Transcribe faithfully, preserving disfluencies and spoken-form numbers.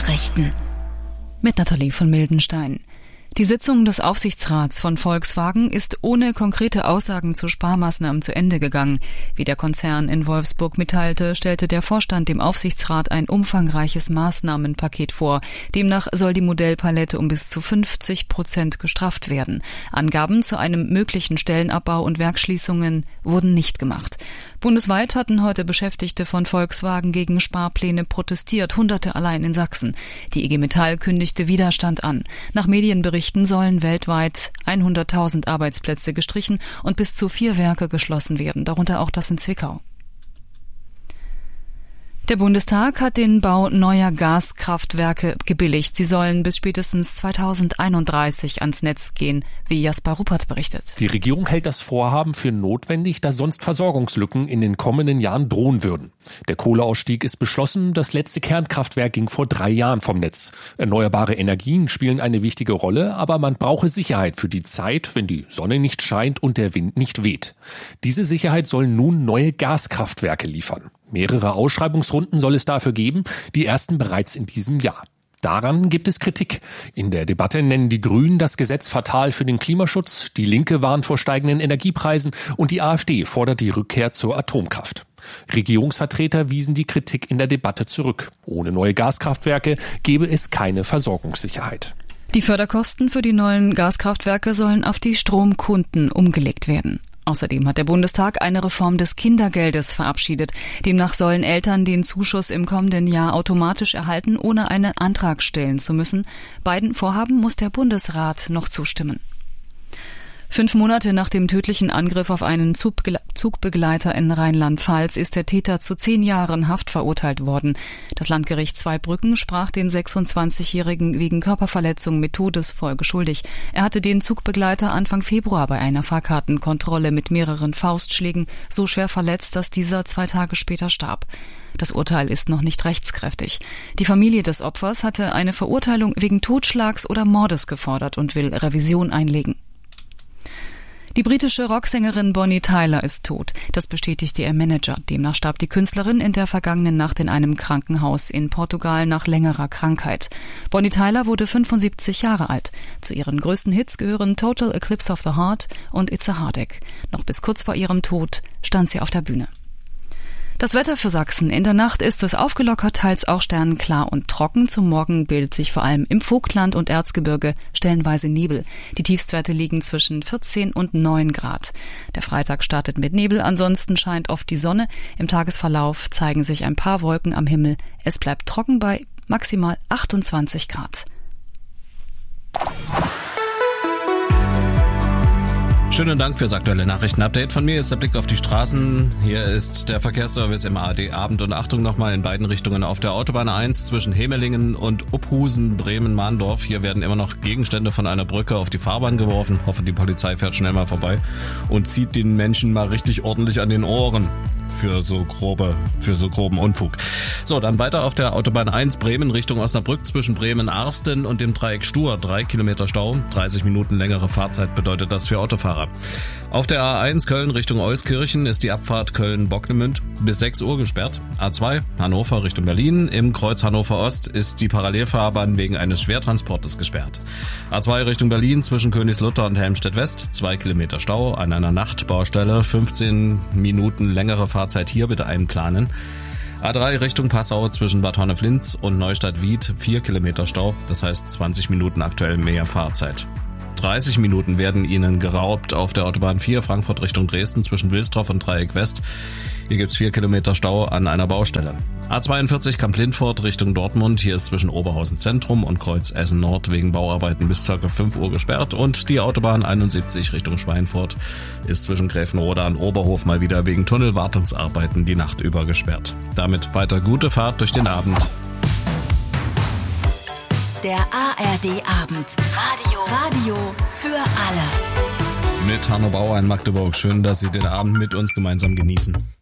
Nachrichten. Mit Nathalie von Mildenstein. Die Sitzung des Aufsichtsrats von Volkswagen ist ohne konkrete Aussagen zu Sparmaßnahmen zu Ende gegangen. Wie der Konzern in Wolfsburg mitteilte, stellte der Vorstand dem Aufsichtsrat ein umfangreiches Maßnahmenpaket vor. Demnach soll die Modellpalette um bis zu fünfzig Prozent gestrafft werden. Angaben zu einem möglichen Stellenabbau und Werksschließungen wurden nicht gemacht. Bundesweit hatten heute Beschäftigte von Volkswagen gegen Sparpläne protestiert, Hunderte allein in Sachsen. Die I G Metall kündigte Widerstand an. Nach Medienberichten sollen weltweit hunderttausend Arbeitsplätze gestrichen und bis zu vier Werke geschlossen werden, darunter auch das in Zwickau. Der Bundestag hat den Bau neuer Gaskraftwerke gebilligt. Sie sollen bis spätestens zweitausendeinunddreißig ans Netz gehen, wie Jasper Ruppert berichtet. Die Regierung hält das Vorhaben für notwendig, da sonst Versorgungslücken in den kommenden Jahren drohen würden. Der Kohleausstieg ist beschlossen, das letzte Kernkraftwerk ging vor drei Jahren vom Netz. Erneuerbare Energien spielen eine wichtige Rolle, aber man brauche Sicherheit für die Zeit, wenn die Sonne nicht scheint und der Wind nicht weht. Diese Sicherheit sollen nun neue Gaskraftwerke liefern. Mehrere Ausschreibungsrunden soll es dafür geben, die ersten bereits in diesem Jahr. Daran gibt es Kritik. In der Debatte nennen die Grünen das Gesetz fatal für den Klimaschutz, die Linke warnt vor steigenden Energiepreisen und die AfD fordert die Rückkehr zur Atomkraft. Regierungsvertreter wiesen die Kritik in der Debatte zurück. Ohne neue Gaskraftwerke gäbe es keine Versorgungssicherheit. Die Förderkosten für die neuen Gaskraftwerke sollen auf die Stromkunden umgelegt werden. Außerdem hat der Bundestag eine Reform des Kindergeldes verabschiedet. Demnach sollen Eltern den Zuschuss im kommenden Jahr automatisch erhalten, ohne einen Antrag stellen zu müssen. Beiden Vorhaben muss der Bundesrat noch zustimmen. Fünf Monate nach dem tödlichen Angriff auf einen Zugbegleiter in Rheinland-Pfalz ist der Täter zu zehn Jahren Haft verurteilt worden. Das Landgericht Zweibrücken sprach den sechsundzwanzigjährigen wegen Körperverletzung mit Todesfolge schuldig. Er hatte den Zugbegleiter Anfang Februar bei einer Fahrkartenkontrolle mit mehreren Faustschlägen so schwer verletzt, dass dieser zwei Tage später starb. Das Urteil ist noch nicht rechtskräftig. Die Familie des Opfers hatte eine Verurteilung wegen Totschlags oder Mordes gefordert und will Revision einlegen. Die britische Rocksängerin Bonnie Tyler ist tot. Das bestätigte ihr Manager. Demnach starb die Künstlerin in der vergangenen Nacht in einem Krankenhaus in Portugal nach längerer Krankheit. Bonnie Tyler wurde fünfundsiebzig Jahre alt. Zu ihren größten Hits gehören Total Eclipse of the Heart und It's a Heartache. Noch bis kurz vor ihrem Tod stand sie auf der Bühne. Das Wetter für Sachsen. In der Nacht ist es aufgelockert, teils auch sternenklar und trocken. Zum Morgen bildet sich vor allem im Vogtland und Erzgebirge stellenweise Nebel. Die Tiefstwerte liegen zwischen vierzehn und neun Grad. Der Freitag startet mit Nebel, ansonsten scheint oft die Sonne. Im Tagesverlauf zeigen sich ein paar Wolken am Himmel. Es bleibt trocken bei maximal achtundzwanzig Grad. Schönen Dank fürs aktuelle Nachrichtenupdate. Von mir ist der Blick auf die Straßen. Hier ist der Verkehrsservice im A R D Abend. Und Achtung nochmal in beiden Richtungen auf der Autobahn eins zwischen Hemelingen und Uphusen, Bremen-Mahndorf. Hier werden immer noch Gegenstände von einer Brücke auf die Fahrbahn geworfen. Hoffe, die Polizei fährt schnell mal vorbei und zieht den Menschen mal richtig ordentlich an den Ohren. Für so grobe, für so groben Unfug. So, dann weiter auf der Autobahn eins Bremen Richtung Osnabrück zwischen Bremen-Arsten und dem Dreieck Stur. Drei Kilometer Stau, dreißig Minuten längere Fahrzeit bedeutet das für Autofahrer. Auf der A eins Köln Richtung Euskirchen ist die Abfahrt Köln-Bocknemünd bis sechs Uhr gesperrt. A zwei Hannover Richtung Berlin. Im Kreuz Hannover Ost ist die Parallelfahrbahn wegen eines Schwertransportes gesperrt. A zwei Richtung Berlin zwischen Königslutter und Helmstedt West. Zwei Kilometer Stau an einer Nachtbaustelle. fünfzehn Minuten längere Fahrzeit hier bitte einplanen. A drei Richtung Passau zwischen Bad Honneflinz und Neustadt-Wied. vier Kilometer Stau. Das heißt zwanzig Minuten aktuell mehr Fahrzeit. dreißig Minuten werden Ihnen geraubt auf der Autobahn vier Frankfurt Richtung Dresden zwischen Wilsdorf und Dreieck West. Hier gibt's vier Kilometer Stau an einer Baustelle. A zweiundvierzig Kamp-Lindfort Richtung Dortmund. Hier ist zwischen Oberhausen Zentrum und Kreuz Essen Nord wegen Bauarbeiten bis ca. fünf Uhr gesperrt. Und die Autobahn einundsiebzig Richtung Schweinfurt ist zwischen Gräfenroda und Oberhof mal wieder wegen Tunnelwartungsarbeiten die Nacht über gesperrt. Damit weiter gute Fahrt durch den Abend. Der A R D Abend. Radio. Radio für alle. Mit Hanno Bauer in Magdeburg. Schön, dass Sie den Abend mit uns gemeinsam genießen.